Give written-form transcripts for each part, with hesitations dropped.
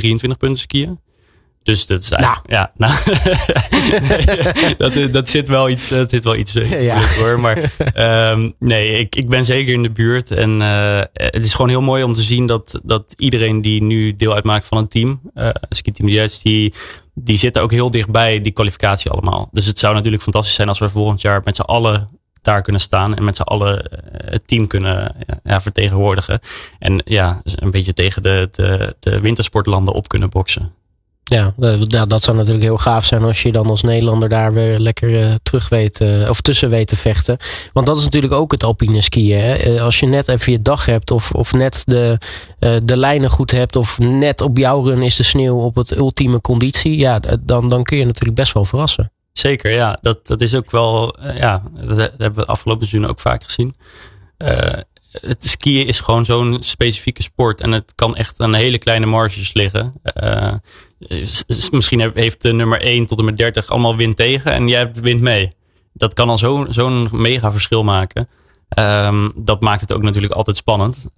23 punten skiën. Dus dat is eigenlijk, dat zit wel iets hoor. Maar nee, ik ben zeker in de buurt. En het is gewoon heel mooi om te zien dat iedereen die nu deel uitmaakt van een team, Ski Team Diets, die zitten ook heel dichtbij die kwalificatie allemaal. Dus het zou natuurlijk fantastisch zijn als we volgend jaar met z'n allen daar kunnen staan en met z'n allen het team kunnen vertegenwoordigen. En een beetje tegen de wintersportlanden op kunnen boksen. Ja, dat zou natuurlijk heel gaaf zijn als je dan als Nederlander daar weer lekker terug weet of tussen weet te vechten. Want dat is natuurlijk ook het alpine skiën. Hè? Als je net even je dag hebt of net de lijnen goed hebt of net op jouw run is de sneeuw op het ultieme conditie. Ja, dan kun je natuurlijk best wel verrassen. Zeker, ja. Dat is ook wel, dat hebben we afgelopen seizoen ook vaak gezien. Het skiën is gewoon zo'n specifieke sport en het kan echt aan hele kleine marges liggen. Misschien heeft de nummer 1 tot en met 30 allemaal wind tegen en jij hebt wind mee. Dat kan al zo'n mega verschil maken. Dat maakt het ook natuurlijk altijd spannend.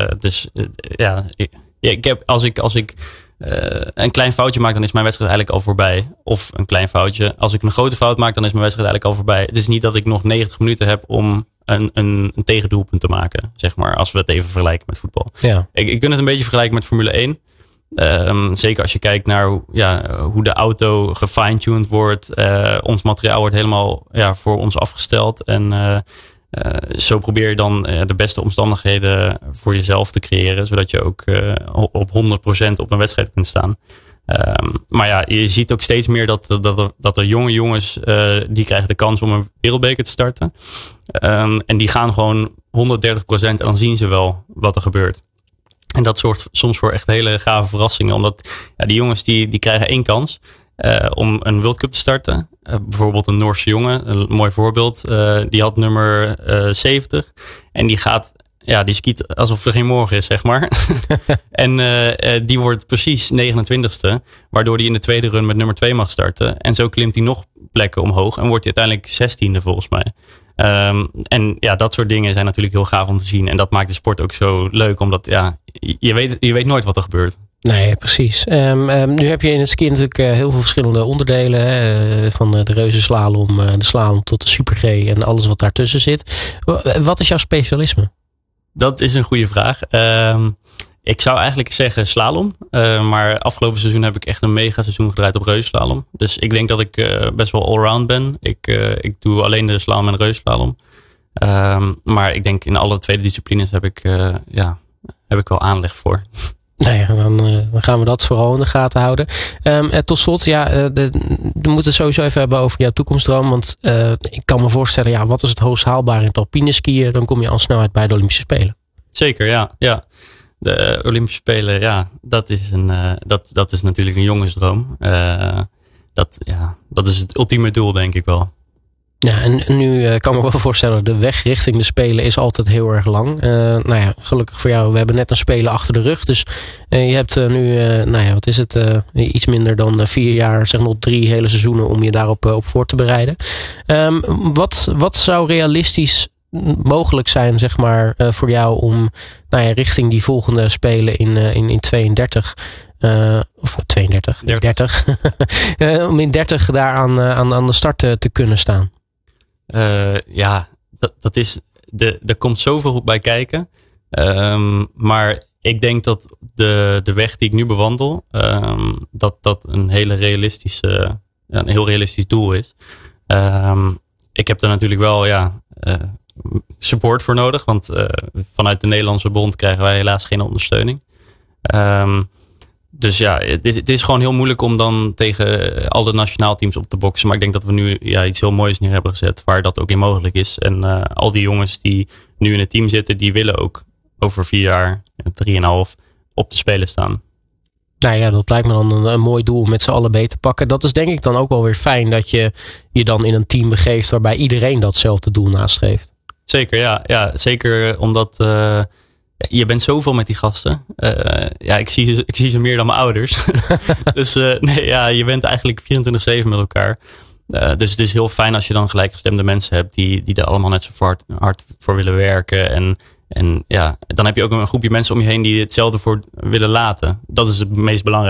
Als ik een klein foutje maak, dan is mijn wedstrijd eigenlijk al voorbij. Of een klein foutje. Als ik een grote fout maak, dan is mijn wedstrijd eigenlijk al voorbij. Het is niet dat ik nog 90 minuten heb om een tegendoelpunt te maken, zeg maar, als we het even vergelijken met voetbal. Ja. Ik kan het een beetje vergelijken met Formule 1. Zeker als je kijkt naar hoe de auto gefine-tuned wordt. Ons materiaal wordt helemaal voor ons afgesteld. En zo probeer je dan de beste omstandigheden voor jezelf te creëren. Zodat je ook op 100% op een wedstrijd kunt staan. Maar je ziet ook steeds meer dat er jonge jongens, die krijgen de kans om een wereldbeker te starten. En die gaan gewoon 130% en dan zien ze wel wat er gebeurt. En dat zorgt soms voor echt hele gave verrassingen. Omdat die jongens die krijgen 1 kans om een World Cup te starten. Bijvoorbeeld een Noorse jongen, een mooi voorbeeld. Die had nummer 70. En die skiet alsof er geen morgen is, zeg maar. En die wordt precies 29ste. Waardoor hij in de tweede run met nummer 2 mag starten. En zo klimt hij nog plekken omhoog. En wordt hij uiteindelijk 16e volgens mij. En dat soort dingen zijn natuurlijk heel gaaf om te zien. En dat maakt de sport ook zo leuk. Omdat je weet nooit wat er gebeurt. Nee, precies. Nu heb je in het ski natuurlijk heel veel verschillende onderdelen. Hè? Van de reuzenslalom, de slalom tot de super G en alles wat daartussen zit. Wat is jouw specialisme? Dat is een goede vraag. Ik zou eigenlijk zeggen slalom. Maar afgelopen seizoen heb ik echt een mega seizoen gedraaid op reuzenslalom. Dus ik denk dat ik best wel allround ben. Ik doe alleen de slalom en de reuzenslalom. Maar ik denk in alle tweede disciplines heb ik wel aanleg voor. Nou ja, dan gaan we dat vooral in de gaten houden. Tot slot, we moeten het sowieso even hebben over jouw toekomstdroom. Want ik kan me voorstellen, wat is het hoogst haalbaar in het alpine skiën? Dan kom je al snel uit bij de Olympische Spelen. Zeker, ja. De Olympische Spelen, dat is natuurlijk een jongensdroom. Dat is het ultieme doel, denk ik wel. Ja, en nu kan ik me wel voorstellen, de weg richting de Spelen is altijd heel erg lang. Gelukkig voor jou, we hebben net een Spelen achter de rug. Dus je hebt nu, wat is het, iets minder dan 4 jaar, zeg nog 3 hele seizoenen om je daarop op voor te bereiden. Wat zou realistisch mogelijk zijn, zeg maar, voor jou om richting die volgende Spelen in 32... of 32, 30. Om in 30 daar aan de start te kunnen staan? Dat is. Er komt zoveel bij kijken. Maar ik denk dat de weg die ik nu bewandel, dat een heel realistisch doel is. Ik heb daar natuurlijk wel support voor nodig. Want vanuit de Nederlandse bond krijgen wij helaas geen ondersteuning. Dus het is gewoon heel moeilijk om dan tegen alle nationaal teams op te boksen. Maar ik denk dat we nu iets heel moois neer hebben gezet waar dat ook in mogelijk is. En al die jongens die nu in het team zitten, die willen ook over 4 jaar, 3,5 op de Spelen staan. Nou ja, dat lijkt me dan een mooi doel om met z'n allen beter te pakken. Dat is denk ik dan ook wel weer fijn dat je dan in een team begeeft waarbij iedereen datzelfde doel nastreeft. Zeker, ja. Zeker omdat je bent zoveel met die gasten. Ik zie ze meer dan mijn ouders. Dus je bent eigenlijk 24/7 met elkaar. Dus het is heel fijn als je dan gelijkgestemde mensen hebt die er allemaal net zo hard voor willen werken. En dan heb je ook een groepje mensen om je heen die hetzelfde voor willen laten. Dat is het meest belangrijke.